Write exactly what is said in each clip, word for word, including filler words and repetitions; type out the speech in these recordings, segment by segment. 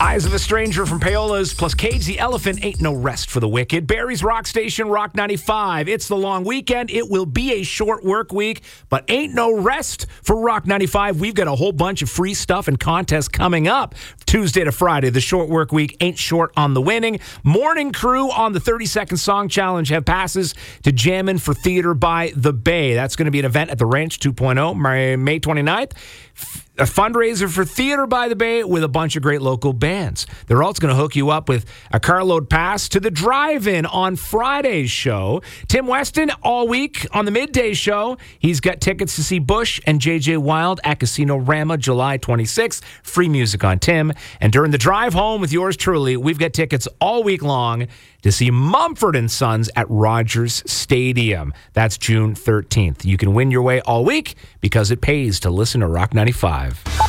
Eyes of a Stranger from Paola's plus Cage the Elephant, Ain't No Rest for the Wicked. Barrie's Rock Station, Rock ninety-five. It's the long weekend. It will be a short work week, but ain't no rest for Rock ninety-five. We've got a whole bunch of free stuff and contests coming up Tuesday to Friday. The short work week ain't short on the winning. Morning Crew on the thirty-second Song Challenge have passes to Jammin' for Theater by the Bay. That's going to be an event at the Ranch two point oh, May twenty-ninth. A fundraiser for Theater by the Bay with a bunch of great local bands. They're also going to hook you up with a carload pass to the drive-in on Friday's show. Tim Weston all week on the midday show. He's got tickets to see Bush and J J Wild at Casino Rama July twenty-sixth. Free music on Tim. And during the drive home with yours truly, we've got tickets all week long to see Mumford and Sons at Rogers Stadium. That's June thirteenth. You can win your way all week because it pays to listen to Rock ninety-five.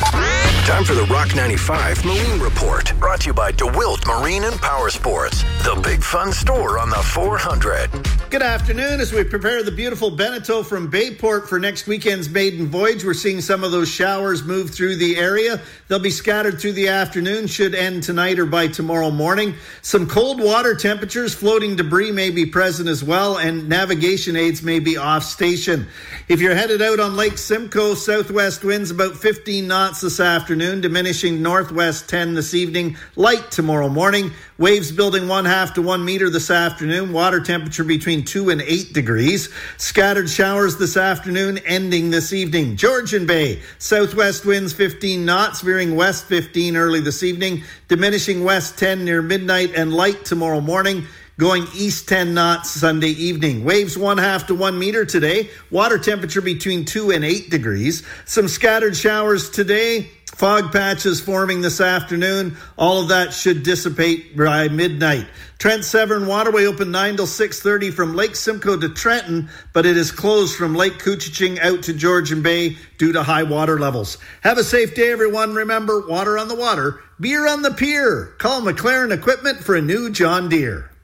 Time for the Rock ninety-five Marine Report. Brought to you by DeWilt Marine and Power Sports, the big fun store on the four hundred. Good afternoon. As we prepare the beautiful Beneteau from Bayport for next weekend's maiden voyage, we're seeing some of those showers move through the area. They'll be scattered through the afternoon, should end tonight or by tomorrow morning. Some cold water temperatures, floating debris may be present as well, and navigation aids may be off station. If you're headed out on Lake Simcoe, southwest winds about fifteen knots this afternoon, diminishing northwest ten this evening, light tomorrow morning. Waves building one half to one meter this afternoon. Water temperature between two and eight degrees. Scattered showers this afternoon, ending this evening. Georgian Bay, southwest winds fifteen knots, veering west fifteen early this evening, diminishing west ten near midnight, and light tomorrow morning. Going east ten knots Sunday evening. Waves one half to one meter today. Water temperature between two and eight degrees. Some scattered showers today. Fog patches forming this afternoon. All of that should dissipate by midnight. Trent Severn Waterway open nine till six thirty from Lake Simcoe to Trenton, but it is closed from Lake Couchiching out to Georgian Bay due to high water levels. Have a safe day, everyone. Remember, water on the water, beer on the pier. Call McLaren Equipment for a new John Deere.